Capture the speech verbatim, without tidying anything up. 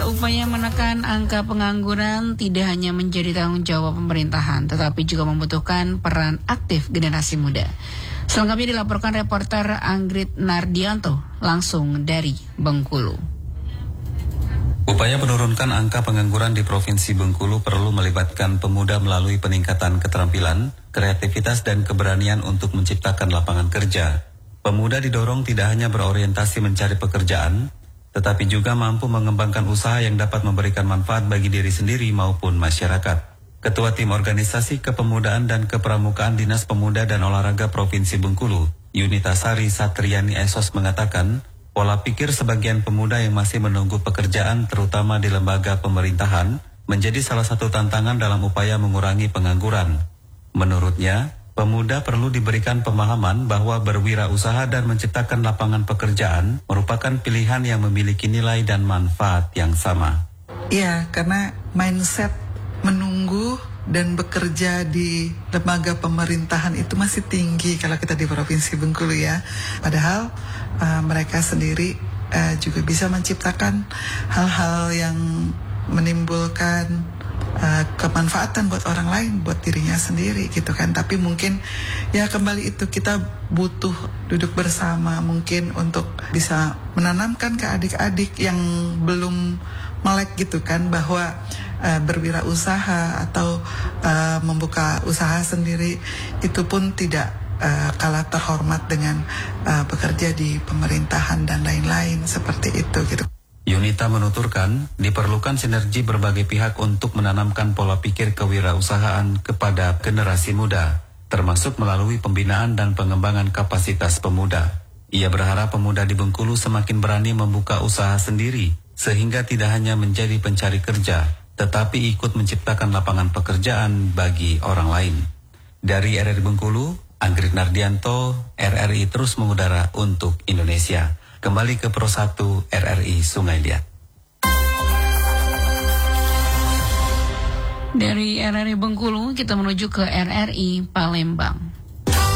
Saudara, upaya menekan angka pengangguran tidak hanya menjadi tanggung jawab pemerintahan, tetapi juga membutuhkan peran aktif generasi muda. Selengkapnya dilaporkan reporter Anggrit Nardianto langsung dari Bengkulu. Upaya menurunkan angka pengangguran di Provinsi Bengkulu perlu melibatkan pemuda melalui peningkatan keterampilan, kreativitas, dan keberanian untuk menciptakan lapangan kerja. Pemuda didorong tidak hanya berorientasi mencari pekerjaan, tetapi juga mampu mengembangkan usaha yang dapat memberikan manfaat bagi diri sendiri maupun masyarakat. Ketua Tim Organisasi Kepemudaan dan Kepramukaan Dinas Pemuda dan Olahraga Provinsi Bengkulu, Yunita Sari Satriani Esos mengatakan, pola pikir sebagian pemuda yang masih menunggu pekerjaan terutama di lembaga pemerintahan menjadi salah satu tantangan dalam upaya mengurangi pengangguran. Menurutnya, pemuda perlu diberikan pemahaman bahwa berwirausaha dan menciptakan lapangan pekerjaan merupakan pilihan yang memiliki nilai dan manfaat yang sama. Iya, karena mindset menunggu dan bekerja di lembaga pemerintahan itu masih tinggi kalau kita di Provinsi Bengkulu ya. Padahal uh, mereka sendiri uh, juga bisa menciptakan hal-hal yang menimbulkan Uh, kemanfaatan buat orang lain, buat dirinya sendiri gitu kan. Tapi mungkin ya kembali itu kita butuh duduk bersama mungkin untuk bisa menanamkan ke adik-adik yang belum melek gitu kan, bahwa uh, berwirausaha atau uh, membuka usaha sendiri itu pun tidak uh, kalah terhormat dengan uh, bekerja di pemerintahan dan lain-lain seperti itu gitu. Yunita menuturkan, diperlukan sinergi berbagai pihak untuk menanamkan pola pikir kewirausahaan kepada generasi muda, termasuk melalui pembinaan dan pengembangan kapasitas pemuda. Ia berharap pemuda di Bengkulu semakin berani membuka usaha sendiri, sehingga tidak hanya menjadi pencari kerja, tetapi ikut menciptakan lapangan pekerjaan bagi orang lain. Dari R R I Bengkulu, Anggrit Nardianto, R R I terus mengudara untuk Indonesia. Kembali ke Pro satu R R I Sungai Liat. Dari R R I Bengkulu kita menuju ke R R I Palembang.